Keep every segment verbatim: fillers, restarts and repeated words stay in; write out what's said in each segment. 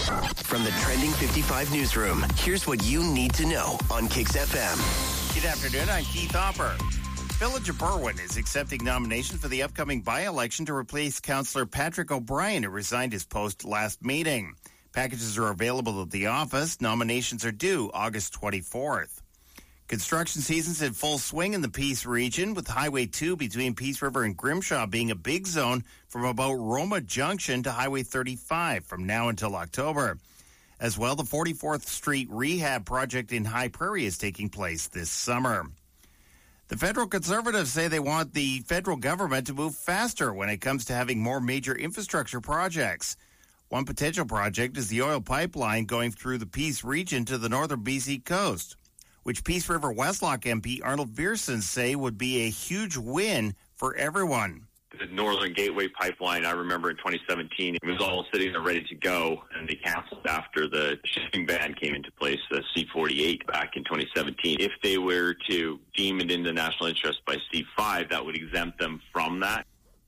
From the Trending fifty-five newsroom, here's what you need to know on Kix F M. Good afternoon, I'm Keith Hopper. Village of Berwyn is accepting nominations for the upcoming by-election to replace Councillor Patrick O'Brien, who resigned his post last meeting. Packages are available at the office. Nominations are due August twenty-fourth. Construction season's in full swing in the Peace region, with Highway two between Peace River and Grimshaw being a big zone from about Roma Junction to Highway thirty-five from now until October. As well, the forty-fourth Street Rehab project in High Prairie is taking place this summer. The federal Conservatives say they want the federal government to move faster when it comes to having more major infrastructure projects. One potential project is the oil pipeline going through the Peace region to the northern B C coast, which Peace River Westlock M P Arnold Viersen say would be a huge win for everyone. The Northern Gateway Pipeline, I remember in twenty seventeen, it was all sitting there ready to go, and they canceled after the shipping ban came into place, the C forty-eight back in twenty seventeen. If they were to deem it in the national interest by C five, that would exempt them from that.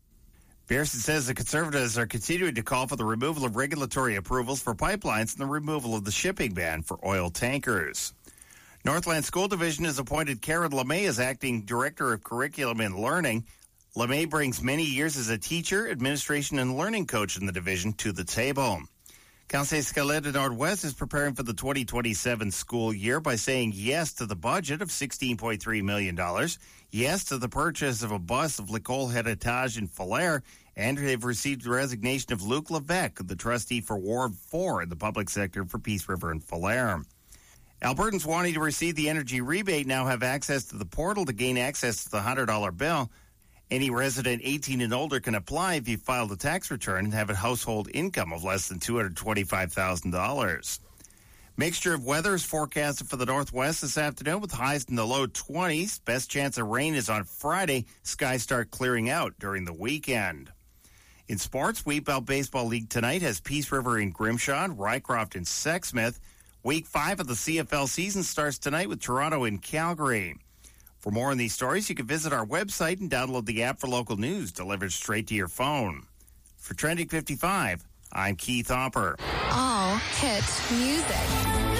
Viersen says the Conservatives are continuing to call for the removal of regulatory approvals for pipelines and the removal of the shipping ban for oil tankers. Northland School Division has appointed Karen LeMay as acting Director of Curriculum and Learning. LeMay brings many years as a teacher, administration, and learning coach in the division to the table. Conseil Scolaire Nord-Ouest is preparing for the twenty twenty-seven school year by saying yes to the budget of sixteen point three million dollars, yes to the purchase of a bus of L'École Héritage in Falher, and they've received the resignation of Luc Levesque, the trustee for Ward four in the public sector for Peace River and Falher. Albertans wanting to receive the energy rebate now have access to the portal to gain access to the one hundred dollar bill. Any resident eighteen and older can apply if you filed a tax return and have a household income of less than two hundred twenty-five thousand dollars. Mixture of weather is forecasted for the northwest this afternoon with highs in the low twenties. Best chance of rain is on Friday. Skies start clearing out during the weekend. In sports, Wheat Belt Baseball League tonight has Peace River in Grimshaw, Rycroft and Sexsmith. Week five of the C F L season starts tonight with Toronto and Calgary. For more on these stories, you can visit our website and download the app for local news delivered straight to your phone. For Trending fifty-five, I'm Keith Hopper. All hit music.